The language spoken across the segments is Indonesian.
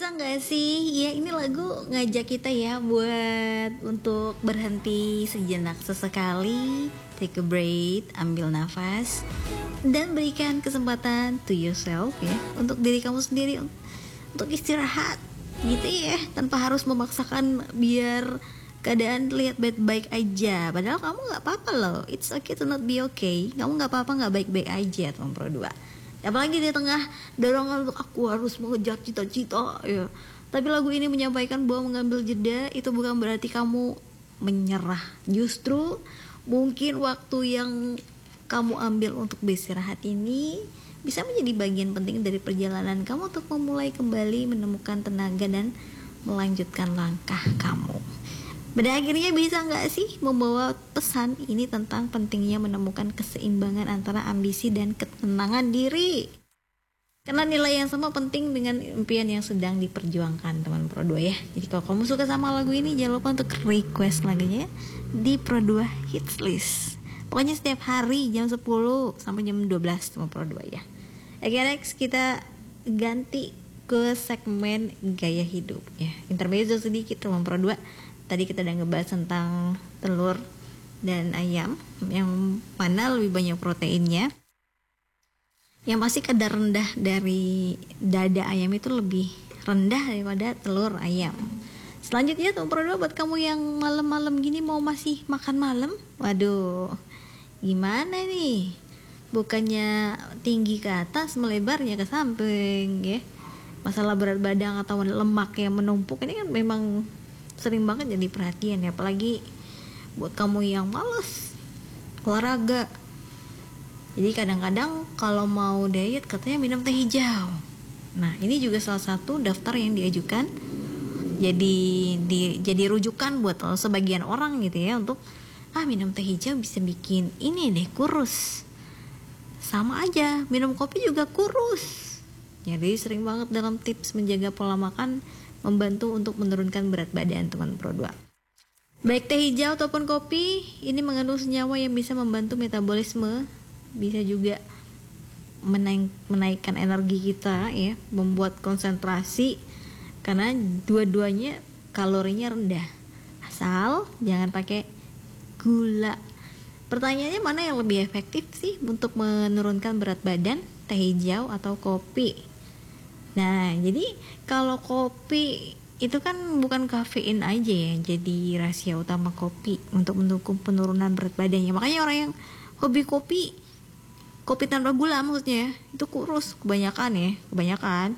Bisa nggak sih? Ya ini lagu ngajak kita ya buat untuk berhenti sejenak sesekali, take a break, ambil nafas, dan berikan kesempatan to yourself ya, untuk diri kamu sendiri untuk istirahat gitu ya, tanpa harus memaksakan biar keadaan terlihat baik-baik aja. Padahal kamu nggak apa-apa loh. It's okay to not be okay. Kamu nggak apa-apa, nggak baik-baik aja teman Pro 2. Apalagi di tengah dorongan untuk aku harus mengejar cita-cita ya. Tapi lagu ini menyampaikan bahwa mengambil jeda itu bukan berarti kamu menyerah. Justru mungkin waktu yang kamu ambil untuk beristirahat ini bisa menjadi bagian penting dari perjalanan kamu untuk memulai kembali menemukan tenaga dan melanjutkan langkah kamu. Pada akhirnya bisa nggak sih membawa pesan ini tentang pentingnya menemukan keseimbangan antara ambisi dan ketenangan diri. Karena nilai yang sama penting dengan impian yang sedang diperjuangkan teman Pro 2 ya. Jadi kalau kamu suka sama lagu ini, jangan lupa untuk request lagunya di Pro 2 Hits List. Pokoknya setiap hari jam 10 sampai jam 12 teman Pro 2 ya. Oke, next kita ganti ke segmen gaya hidup ya. Intermezzo sedikit teman Pro 2. Tadi kita udah ngebahas tentang telur dan ayam, yang mana lebih banyak proteinnya. Yang pasti kadar rendah dari dada ayam itu lebih rendah daripada telur ayam. Selanjutnya tuh Pro 2 buat kamu yang malam-malam gini mau masih makan malam, waduh, gimana nih? Bukannya tinggi ke atas, melebarnya ke samping ya. Masalah berat badan atau lemak yang menumpuk ini kan memang sering banget jadi perhatian ya, apalagi buat kamu yang malas olahraga. Jadi kadang-kadang kalau mau diet katanya minum teh hijau. Nah ini juga salah satu daftar yang diajukan jadi rujukan buat sebagian orang gitu ya, untuk minum teh hijau bisa bikin ini deh kurus. Sama aja minum kopi juga kurus. Jadi sering banget dalam tips menjaga pola makan membantu untuk menurunkan berat badan teman Pro 2. Baik teh hijau ataupun kopi, ini mengandung senyawa yang bisa membantu metabolisme, bisa juga menaikkan energi kita ya, membuat konsentrasi, karena dua-duanya kalorinya rendah. Asal jangan pakai gula. Pertanyaannya mana yang lebih efektif sih untuk menurunkan berat badan, teh hijau atau kopi? Nah, jadi kalau kopi itu kan bukan kafein aja ya, jadi rahasia utama kopi untuk mendukung penurunan berat badannya. Makanya orang yang hobi kopi tanpa gula maksudnya, itu kurus kebanyakan.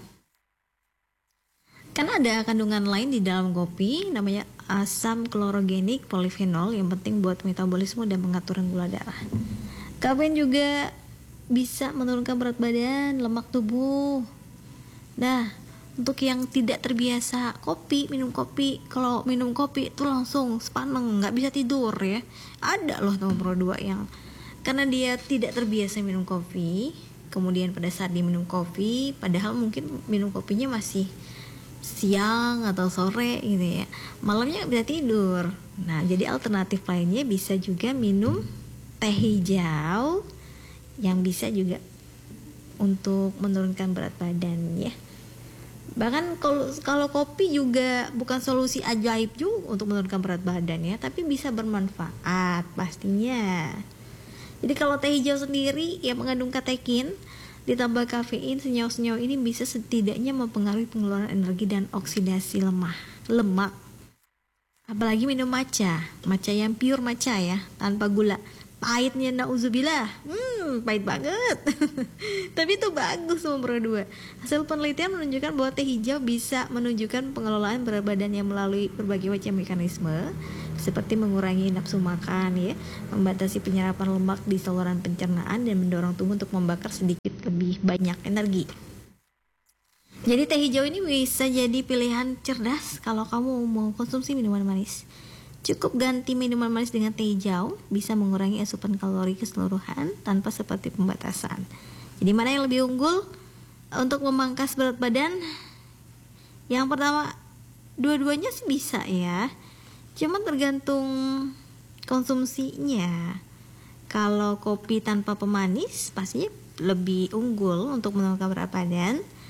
Kan ada kandungan lain di dalam kopi, namanya asam klorogenik polifenol yang penting buat metabolisme dan pengaturan gula darah. Kafein juga bisa menurunkan berat badan, lemak tubuh. Nah, untuk yang tidak terbiasa minum kopi, kalau minum kopi itu langsung sepaneng, nggak bisa tidur ya. Ada loh teman Pro 2 yang karena dia tidak terbiasa minum kopi, kemudian pada saat dia minum kopi, padahal mungkin minum kopinya masih siang atau sore gitu ya, malamnya nggak bisa tidur. Nah, jadi alternatif lainnya bisa juga minum teh hijau yang bisa juga untuk menurunkan berat badan ya. Bahkan kalau kopi juga bukan solusi ajaib juga untuk menurunkan berat badan ya, tapi bisa bermanfaat pastinya. Jadi kalau teh hijau sendiri yang mengandung katekin ditambah kafein, senyawa-senyawa ini bisa setidaknya mempengaruhi pengeluaran energi dan oksidasi lemak. Apalagi minum matcha yang pure matcha ya, tanpa gula. Pahitnya nauzubillah, pahit banget. Tapi itu bagus nomor 2. Hasil penelitian menunjukkan bahwa teh hijau bisa menunjukkan pengelolaan berat badan yang melalui berbagai macam mekanisme, seperti mengurangi nafsu makan ya, membatasi penyerapan lemak di saluran pencernaan, dan mendorong tubuh untuk membakar sedikit lebih banyak energi. Jadi teh hijau ini bisa jadi pilihan cerdas kalau kamu mau konsumsi minuman manis. Cukup ganti minuman manis dengan teh hijau, bisa mengurangi asupan kalori keseluruhan tanpa seperti pembatasan. Jadi mana yang lebih unggul untuk memangkas berat badan? Yang pertama, dua-duanya sih bisa ya, cuma tergantung konsumsinya. Kalau kopi tanpa pemanis pastinya lebih unggul untuk menurunkan berat badan.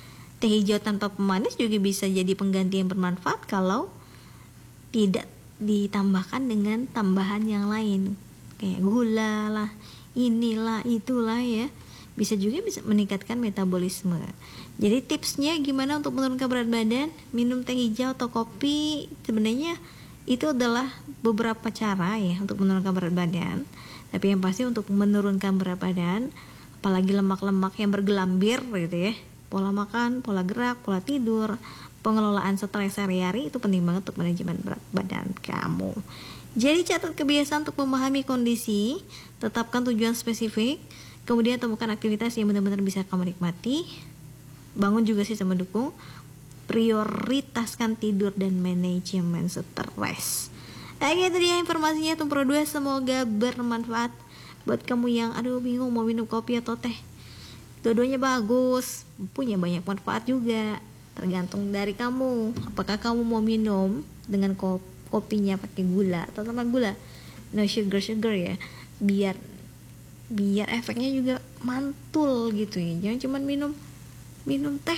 Teh hijau tanpa pemanis juga bisa jadi pengganti yang bermanfaat kalau tidak ditambahkan dengan tambahan yang lain kayak gula lah, inilah itulah ya. Bisa meningkatkan metabolisme. Jadi tipsnya gimana untuk menurunkan berat badan? Minum teh hijau atau kopi, sebenarnya itu adalah beberapa cara ya untuk menurunkan berat badan. Tapi yang pasti untuk menurunkan berat badan, apalagi lemak-lemak yang bergelambir gitu ya, pola makan, pola gerak, pola tidur, pengelolaan stres sehari-hari itu penting banget untuk manajemen berat badan kamu. Jadi catat kebiasaan untuk memahami kondisi, tetapkan tujuan spesifik, kemudian temukan aktivitas yang benar-benar bisa kamu nikmati, bangun juga sistem mendukung, prioritaskan tidur dan manajemen stres. Oke, itu dia informasinya untuk Pro 2, semoga bermanfaat buat kamu yang bingung mau minum kopi atau teh. Dua-duanya bagus, punya banyak manfaat juga. Tergantung dari kamu, apakah kamu mau minum dengan kopinya pakai gula atau tanpa gula, no sugar ya, biar efeknya juga mantul gitu ya. Jangan cuma minum teh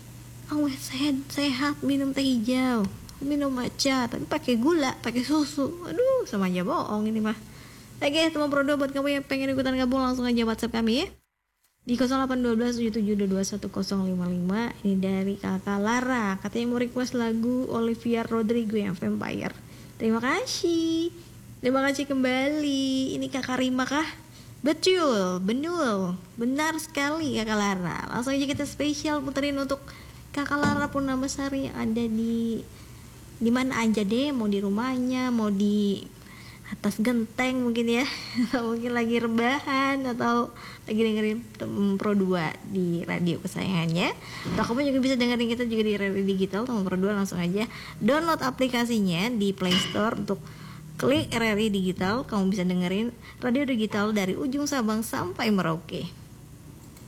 sehat, minum teh hijau, minum matcha tapi pakai gula, pakai susu, aduh sama aja bohong ini mah. Oke, teman Pro 2, buat kamu yang pengen ikutan gabung langsung aja WhatsApp kami ya di 081277221055. Ini dari kakak Lara, katanya mau request lagu Olivia Rodrigo yang Vampire. Terima kasih kembali. Ini kakak Rima kah? Betul, benar sekali kakak Lara. Langsung aja kita spesial puterin untuk kakak Lara Purnamesari yang ada di mana aja deh, mau di rumahnya, mau di atas genteng mungkin ya, atau mungkin lagi rebahan, atau lagi dengerin Pro 2 di radio kesayangannya. Atau kamu juga bisa dengerin kita juga di radio digital teman Pro 2. Langsung aja download aplikasinya di Play Store untuk klik RRI Digital. Kamu bisa dengerin radio digital dari ujung Sabang sampai Merauke.